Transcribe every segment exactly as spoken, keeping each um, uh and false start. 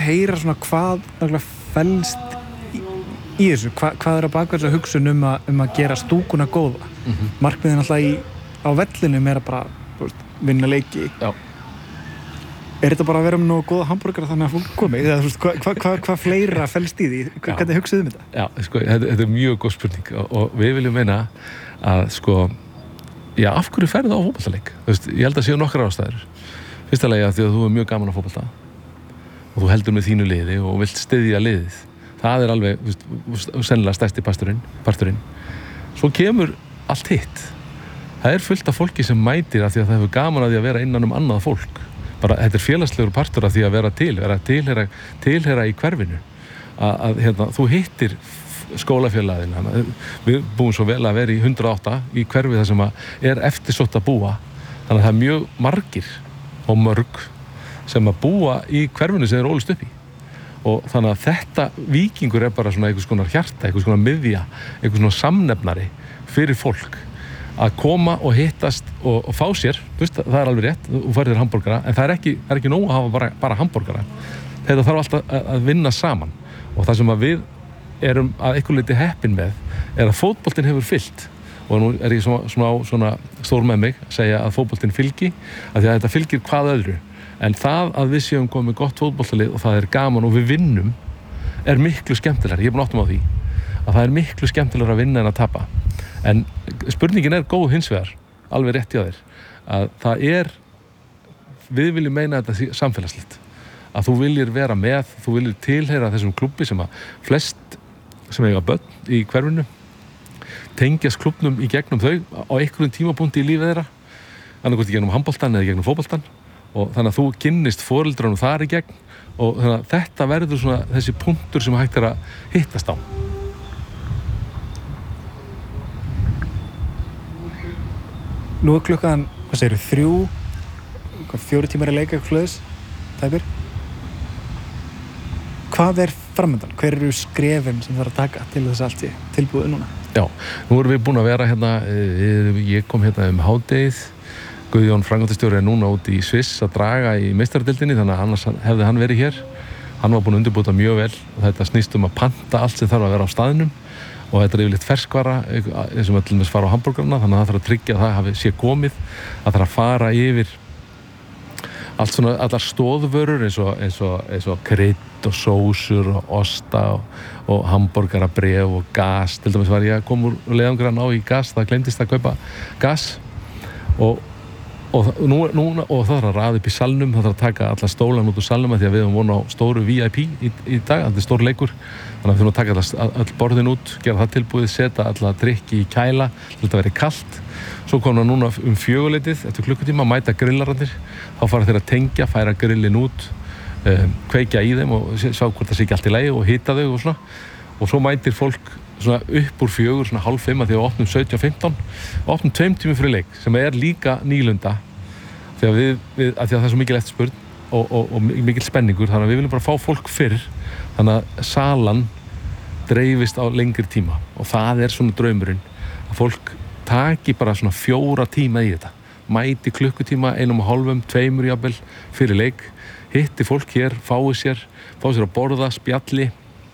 heyra svona hvað náttúrulega felst í, í þessu, Hva, hvað er að baka þessu hugsun um að, um að gera stúkuna góða. Mm-hmm. Markmiðin alltaf í, á vellinum er að bara, þú veist, vinna leiki. Já. Er þetta bara að vera með nógu góða hambúrgara þannig að fólk komi? Eða, þú veist, hvað hva, hva, hva fleira felst í því? Hva, hvernig hugsaðu um þetta? Já, sko, þetta, þetta er mjög góð spurning og, og við viljum meina að, sko, já, af hverju ferðu á fótboltaleik? Þú veist, ég held að séu nokkrar ástæður. Fyrsta lagi að því að þú er mjög gaman á fótbolta og þú heldur með þínu liði og vilt styðja liðið. Það er alveg, þú veist, sennilega stærsti parturinn, parturinn. Svo kemur allt hitt. Það er fullt af fólki sem mætir af því að það hefur gaman að því að vera innan um annað fólk. Bara, þetta er félagslegur partur af því að vera til, vera tilheyra, tilheyra í hverfinu. Að, að hérna, þú hittir skólafélagin. Við búum svo vel að vera í hundrað og átta í hverfi þar sem er eftirsótt að búa. Þannig að það er mjög margir og mörg sem að búa í hverfinu sem þeir ólust upp í. Og þannig að þetta víkingur er bara svona einhvers konar hjarta, einhvers konar miðja, einhvers konar samnefnari fyrir fólk að koma og hittast og, og fá sér, veist, það er alveg rétt, þú færið þér hambúrgara, en það er ekki, það er ekki nóg að hafa bara, bara hambúrgara. Þetta þarf alltaf að, að vinna saman og það sem að við erum að einhver leyti heppin með er að fótboltinn hefur fylgt og nú er ég svona, svona, svona stór með mig að segja að fótboltinn fylgi, að því að þetta fylgir hvað öðru. En það að við séum komið gott fótboltalið og það er gaman og við vinnum er miklu skemmtilegra. Ég er búin að átta mig á því að það er miklu skemmtilegra að vinna en að tapa. En spurningin er góð hins vegar, alveg rétt hjá þér, að það er, við viljum meina þetta samfélagslegt. Að þú viljir vera með, þú viljir tilheyra þessum klubbi sem að flest sem eiga börn í hverfinu tengjast klubnum í gegnum þau á einhverjum tímapunkti í lífið þeirra, annarkvort í gegnum handboltan eða gegnum fótboltan. Og þannig að þú kynnist foreldrunum þar í gegn og þannig að þetta verður svona þessi punktur sem hægt er að hittast á. Nú er klukkan, hvað segirðu, þrjú, fjóri tímar að leika eitthvað hlöðis, tæpir. Hvað er framöndan? Hver eru skrefin sem þarf að taka til þess allt í tilbúið núna? Já, nú erum við búin að vera hérna, ég kom hérna um hádegið, Guðjón framkvæmdastjóri er núna út í Sviss að draga í meistaradeildinni, þannig að annars hefði hann verið hér. Hann var búinn að undirbúta mjög vel og þetta snýst um að panta allt sem þarf að vera á staðnum og þetta er yfirleitt ferskvara sem öllum þess fara á hambúrgarna, þannig að það þarf að tryggja að það hafi sé komið, að það þarf að fara yfir allt svona, allar stóðvörur eins og, eins og, eins og krydd og sósur og osta og, og hambúrgarabref og gas. Til dæmis var ég að koma úr leiðangrann á í gas, það gleymdist að kaupa gas og Og, nú, nú, og það þarf að raða upp í salnum, það þarf að taka alla stólan út úr salnum því að við höfum von á stóru V I P í, í dag, þetta er stór leikur. Þannig að við þurfum að taka alla, all borðin út, gera það tilbúið, setja alla drykki í kæla, þetta verið kalt. Svo kom það núna um fjögurleytið, eftir klukkutíma, mæta grillararnir, þá fara þeir að tengja, færa grillin út, um, kveikja í þeim og sjá hvort það sé ekki allt í lagi og hita þau og svona. Og svo mætir fólk svona upp úr fjögur, svona hálf fimm að því að við opnum sautján fimmtán og opnum tveim tímum fyrir leik sem er líka nýlunda því að, við, við, að, því að það er svo mikil eftirspurn og, og, og mikil spenningur þannig að við viljum bara fá fólk fyrr þannig að salan dreifist á lengri tíma og það er svona draumurinn að fólk taki bara svona fjóra tíma í þetta mæti klukkutíma, einum og hálfum, tveimur jafnvel fyrir leik, hitti fólk hér, fái sér, fá sér að borða, spjalli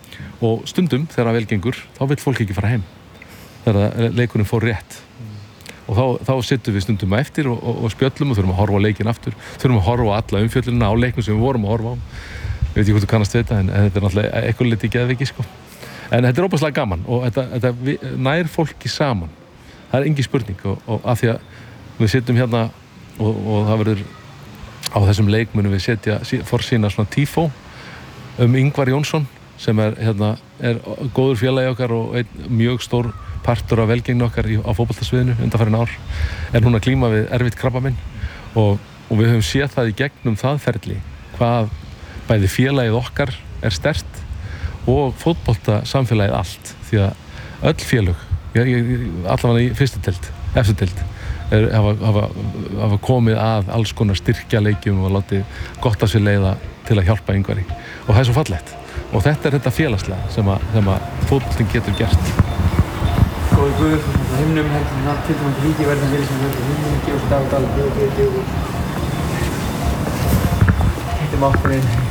og stundum þegar það vel gengur þá vill fólk ekki fara heim þegar leikurinn fór rétt og þá, þá sittum við stundum eftir og, og, og spjöllum og þurfum að horfa á leikinn aftur þurfum að horfa á alla umfjöllunina á leiknum sem við vorum að horfa á ég veit ekki hvort þú kannast við þetta en, en þetta er náttúrulega eitthvað litið geðveiki sko. En þetta er óbærslega gaman og þetta, þetta við, nær fólki saman það er engin spurning og, og af því að við sittum hérna og, og það verður á þessum leik munum við setja forsýna svona tífó um Ingvar Jónsson sem er, hérna, er góður félagi okkar og einn mjög stór partur af velgengni okkar í, á fótboltasviðinu undanfarin ár er hún að glíma við erfitt krabbamein og, og við höfum séð það í gegnum það ferli hvað bæði félagið okkar er sterkt og fótboltasamfélagið allt því að öll félög allavega í fyrstu deild, efstu deild er, hafa, hafa, hafa komið að alls konar styrkjaleikjum og látið gott að sér leiða til að hjálpa Ingvari og það er svo fallegt og þetta er þetta félagslega sem að, sem að fótboltinn getur gert. Góði Guður, þú veist, himnum heldur hann til þannig ríki verðan fyrir sem heldur himnum, gefur stafn, alveg, bjóð, bjóð, bjóð. Hittum átturinn.